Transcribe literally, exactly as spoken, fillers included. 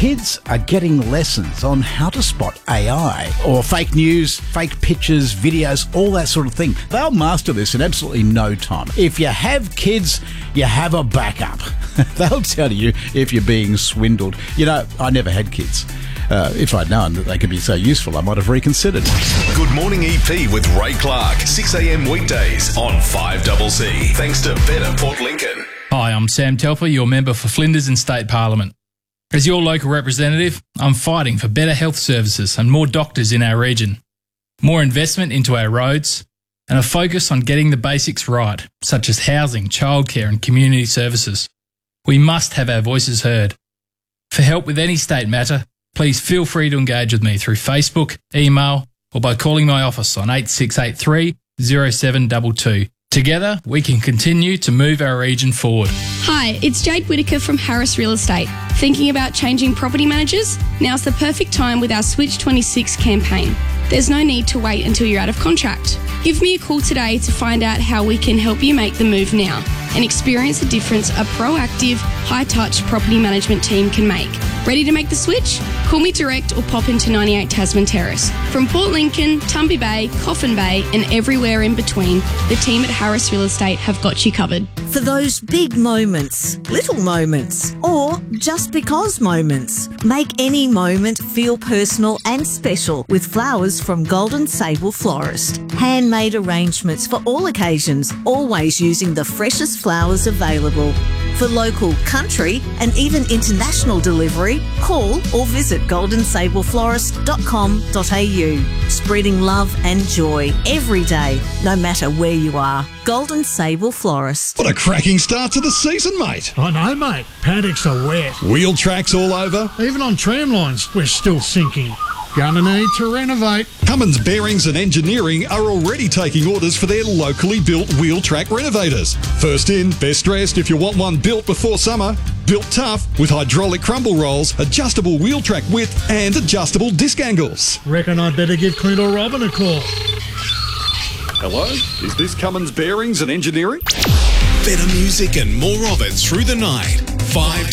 kids are getting lessons on how to spot A I or fake news, fake pictures, videos, all that sort of thing. They'll master this in absolutely no time. If you have kids, you have a backup. They'll tell you if you're being swindled. You know, I never had kids. Uh, if I'd known that they could be so useful, I might have reconsidered. Good Morning E P with Ray Clark, six a.m. weekdays on five C C. Thanks to Better Port Lincoln. Hi, I'm Sam Telfer, your member for Flinders in State Parliament. As your local representative, I'm fighting for better health services and more doctors in our region, more investment into our roads, and a focus on getting the basics right, such as housing, childcare and community services. We must have our voices heard. For help with any state matter, please feel free to engage with me through Facebook, email, or by calling my office on eight six eight three, zero seven two two. Together, we can continue to move our region forward. Hi, it's Jade Whitaker from Harris Real Estate. Thinking about changing property managers? Now's the perfect time with our Switch twenty-six campaign. There's no need to wait until you're out of contract. Give me a call today to find out how we can help you make the move now and experience the difference a proactive, high-touch property management team can make. Ready to make the switch? Call me direct or pop into ninety-eight Tasman Terrace. From Port Lincoln, Tumby Bay, Coffin Bay and everywhere in between, the team at Harris Real Estate have got you covered. For those big moments, little moments, or just because moments, make any moment feel personal and special with flowers from Golden Sable Florist. Handmade arrangements for all occasions, always using the freshest flowers available. For local, country and even international delivery, call or visit golden sable florist dot com dot a u. Spreading love and joy every day, no matter where you are. Golden Sable Florist. What a cracking start to the season, mate. I know, mate. Paddocks are wet. Wheel tracks all over. Even on tram lines, we're still sinking. Gonna need to renovate. Cummins Bearings and Engineering are already taking orders for their locally built wheel track renovators. First in, best dressed if you want one built before summer. Built tough with hydraulic crumble rolls, adjustable wheel track width and adjustable disc angles. Reckon I'd better give Clint or Robin a call. Hello? Is this Cummins Bearings and Engineering? Better music and more of it through the night. five